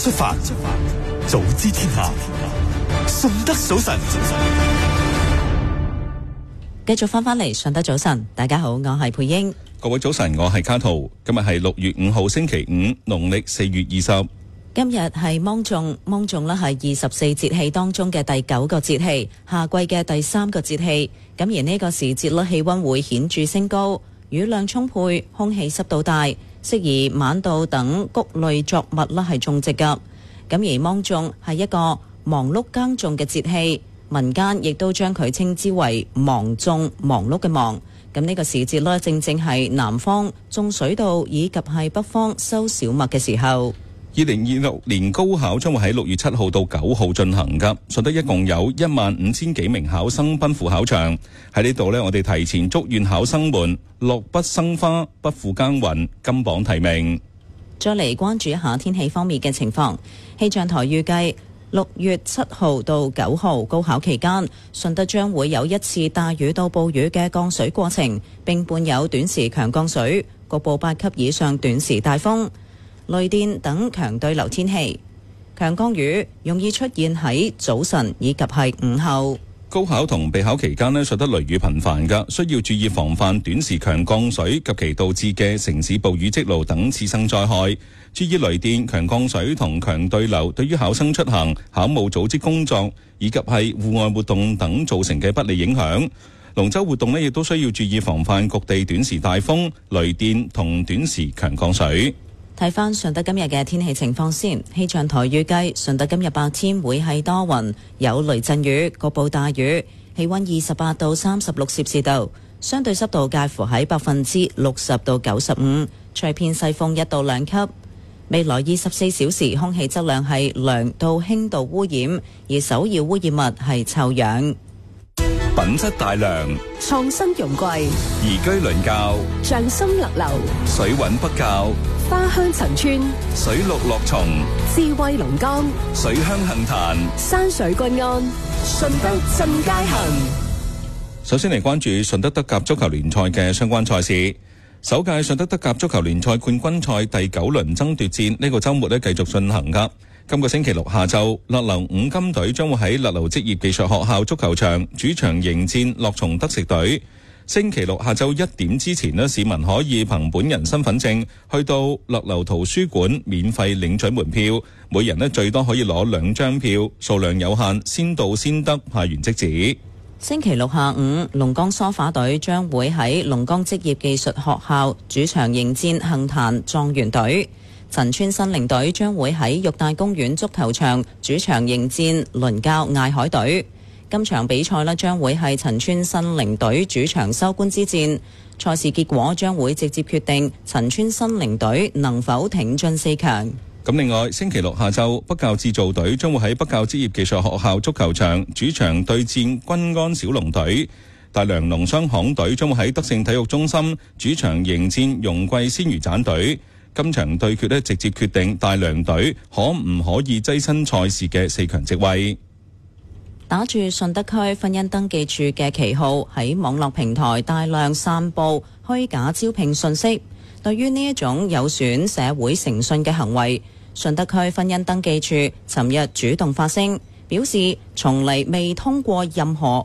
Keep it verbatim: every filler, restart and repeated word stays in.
出發，早知天下，順德早晨。 繼續翻返嚟順德早晨，大家好，我係佩英。 各位早晨，我係卡圖。今日係六月五號星期五，農曆四月二十。 今日係芒種，芒種呢係二十四節氣當中嘅第九個節氣，夏季嘅第三個節氣。咁而呢個時節呢，氣溫會顯著升高，雨量充沛，空氣濕度大，適宜晚稻等穀類作物呢係種植噶。咁而芒種係一個忙碌耕種嘅節氣，民間亦都將佢稱之為忙種，忙碌嘅忙。咁呢個時節呢，正正係南方種水稻以及係北方收小麥嘅時候。 二零二六年高考將會喺六月七號到九號進行噶，順德一共有一萬五千幾名考生奔赴考場。喺呢度呢，我哋提前祝願考生們樂不生花，不負耕耘，金榜題名。 再嚟關注一下天氣方面嘅情況，氣象台預計六月七號到九號高考期間，順德將會有一次大雨到暴雨嘅降水過程，並伴有短時強降水，局部八級以上短時大風、雷電等強對流天氣。強降雨容易出現喺早晨以及係午後。 高考同備考期間呢，順德雷雨頻繁噶，需要注意防範短時強降水及其導致嘅城市暴雨積澇等次生災害。注意雷電、強降水同強對流對於考生出行、考務組織工作以及係戶外活動等造成嘅不利影響。龍舟活動呢亦都需要注意防範局地短時大風、雷電同短時強降水。 睇返順德今日嘅天氣情況先，氣象台預計順德今日白天會係多雲，有雷陣雨，局部大雨，氣溫二十八到三十六攝氏度，相對濕度介乎喺百分之六十到九十五，吹偏西風一到兩級。未來二十四小時空氣質量係良到輕度污染，而首要污染物係臭氧。 品質大良， 創新容貴， 宜居鄰教， 匠心立流， 水穩不教， 花香陳村， 水綠樂松， 智慧龍崗， 水鄉杏壇， 山水均安，順德進階行。 首先嚟關注順德德甲足球聯賽嘅相關賽事。首屆順德德甲足球聯賽冠軍賽第九輪爭奪戰呢個周末呢繼續進行噶。今個星期六下晝，勒流五金隊將會喺勒流職業技術學校足球場主場迎戰樂松德食隊。星期六下晝一點之前呢，市民可以憑本人身份證去到勒流圖書館免費領取門票，每人呢最多可以攞兩張票，數量有限，先到先得，派完即止。 星期六下午，龍崗梳化隊將會喺龍崗職業技術學校主場迎戰杏壇狀元隊。陳村新寧隊將會喺玉大公園足球場主場迎戰倫教艾海隊。今場比賽呢將會係陳村新寧隊主場收官之戰，賽事結果將會直接決定陳村新寧隊能否挺進四強。 咁另外，星期六下晝，北教智造隊將會喺北教職業技術學校足球場主場對戰均安小龍隊。大良農商行隊將會喺德勝體育中心主場迎戰容桂鮮魚斬隊。今場對決呢，直接決定大良隊可唔可以躋身賽事嘅四強席位。 打住順德區婚姻登記處嘅旗號，喺網絡平台大量散布虛假招聘信息。對於呢一種有損社會誠信嘅行為，順德區婚姻登記處尋日主動發聲，表示從嚟未通過任何